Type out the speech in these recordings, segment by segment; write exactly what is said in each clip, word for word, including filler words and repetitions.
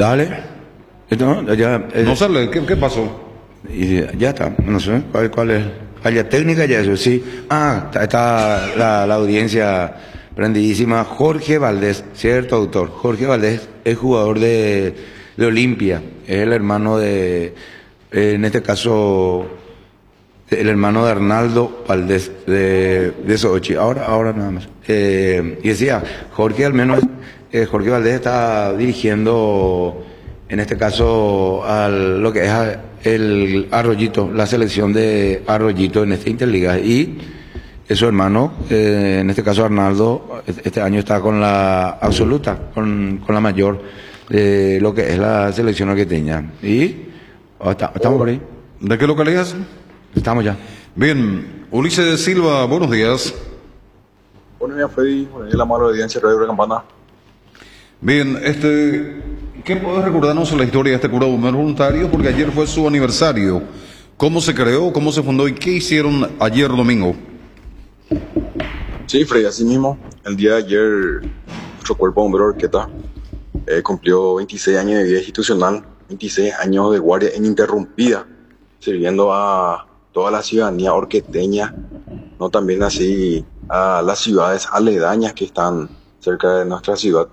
Dale. Esto no, ya, eh, No sale, ¿qué, qué pasó? y ya está, no sé cuál, cuál es. Falla técnica ya eso, sí. Ah, está, está la, la audiencia prendidísima. Jorge Valdés, cierto autor. Jorge Valdés es jugador de, de Olimpia. Es el hermano de, eh, en este caso, el hermano de Arnaldo Valdés de, de Sochi. Ahora, ahora nada más. Eh, y decía, Jorge al menos, eh, Jorge Valdés está dirigiendo, en este caso, al, lo que es a- el Arroyito, la selección de Arroyito en esta Interliga. Y su hermano, eh, en este caso Arnaldo, este año está con la absoluta, con, con la mayor, de lo que es la selección arqueteña. Y oh, está- estamos por ahí, ¿De qué localidad? estamos ya. Bien, Ulises Silva, buenos días. Buenos días, Freddy. Buenos días, la mala audiencia de Radio Campana. Bien, este, ¿qué puedes recordarnos la historia de este cura de bomberos voluntarios? Porque ayer fue su aniversario. ¿Cómo se creó, cómo se fundó y qué hicieron ayer domingo? Sí, Freddy, así mismo. El día de ayer, nuestro cuerpo de bomberos Orqueta eh, cumplió veintiséis años de vida institucional, veintiséis años de guardia ininterrumpida, sirviendo a toda la ciudadanía orqueteña, no también así a las ciudades aledañas que están cerca de nuestra ciudad.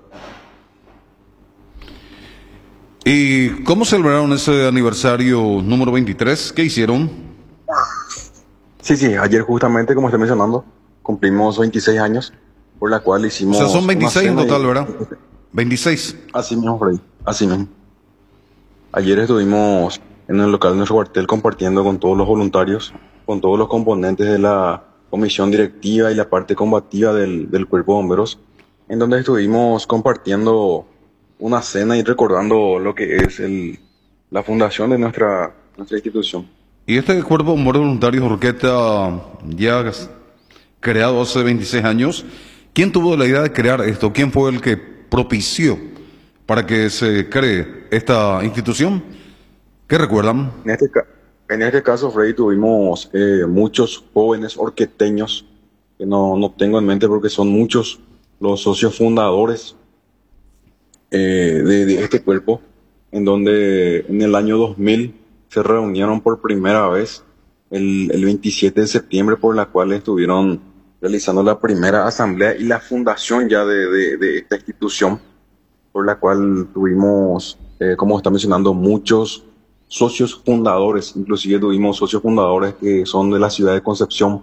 ¿Y cómo celebraron ese aniversario número veintitrés? ¿Qué hicieron? Sí, sí, ayer justamente, como estoy mencionando, cumplimos veintiséis años, por la cual O hicimos... sea, son una veintiséis en cena total, y- ¿verdad? veintiséis. Así mismo, Freddy, así mismo. Ayer estuvimos en el local de nuestro cuartel compartiendo con todos los voluntarios, con todos los componentes de la comisión directiva y la parte combativa del, del cuerpo de bomberos, en donde estuvimos compartiendo una cena y recordando lo que es el, la fundación de nuestra, nuestra institución. Y este cuerpo de bomberos voluntarios Orqueta, ya creado hace veintiséis años, ¿quién tuvo la idea de crear esto? ¿Quién fue el que propició para que se cree esta institución? ¿Qué recuerdan? En este, ca- en este caso, Freddy, tuvimos eh, muchos jóvenes orqueteños, que no, no tengo en mente porque son muchos los socios fundadores eh, de, de este cuerpo, en donde en el año dos mil se reunieron por primera vez el, el veintisiete de septiembre, por la cual estuvieron realizando la primera asamblea y la fundación ya de, de, de esta institución, por la cual tuvimos, eh, como está mencionando, muchos socios fundadores, inclusive tuvimos socios fundadores que son de la ciudad de Concepción.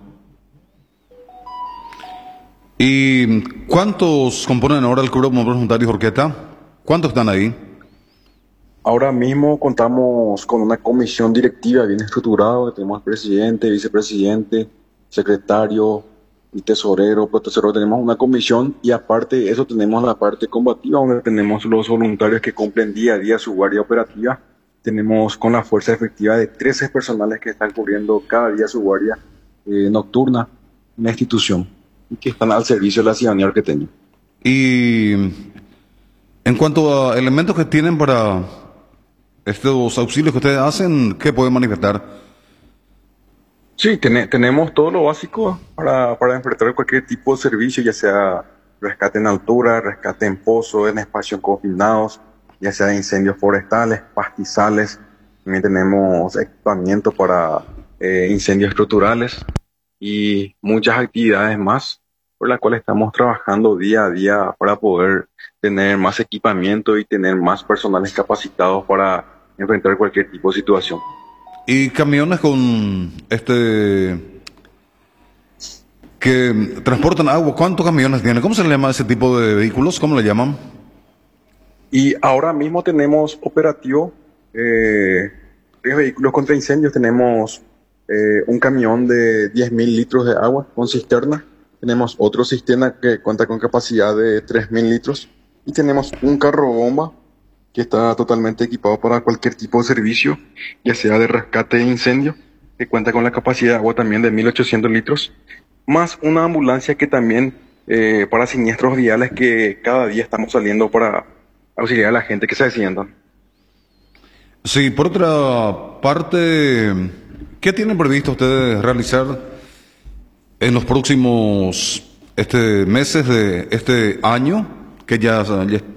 ¿Y cuántos componen ahora el cuerpo de bomberos voluntarios Orqueta? ¿Cuántos están ahí? Ahora mismo contamos con una comisión directiva bien estructurada, donde tenemos presidente, vicepresidente, secretario y tesorero, protesorero. Tenemos una comisión y aparte de eso tenemos la parte combativa, donde tenemos los voluntarios que cumplen día a día su guardia operativa. Tenemos con la fuerza efectiva de trece personales que están cubriendo cada día su guardia eh, nocturna en la institución y que están al servicio de la ciudadanía orqueteña. Y en cuanto a elementos que tienen para estos auxilios que ustedes hacen, ¿qué pueden manifestar? Sí, tene- tenemos todo lo básico para, para enfrentar cualquier tipo de servicio, ya sea rescate en altura, rescate en pozo, en espacios confinados, ya sea de incendios forestales, pastizales. También tenemos equipamiento para eh, incendios estructurales y muchas actividades más por las cuales estamos trabajando día a día para poder tener más equipamiento y tener más personales capacitados para enfrentar cualquier tipo de situación. Y camiones con este que transportan agua, ¿cuántos camiones tienen? ¿Cómo se le llama a ese tipo de vehículos? ¿Cómo le llaman? Y ahora mismo tenemos operativo eh, tres vehículos contra incendios. Tenemos eh, un camión de diez mil litros de agua con cisterna. Tenemos otro cisterna que cuenta con capacidad de tres mil litros. Y tenemos un carro bomba que está totalmente equipado para cualquier tipo de servicio, ya sea de rescate de incendio, que cuenta con la capacidad de agua también de mil ochocientos litros. Más una ambulancia que también eh, para siniestros viales, que cada día estamos saliendo para auxiliar a la gente que se descienda. Sí, por otra parte, ¿qué tienen previsto ustedes realizar en los próximos este, meses de este año, que ya, ya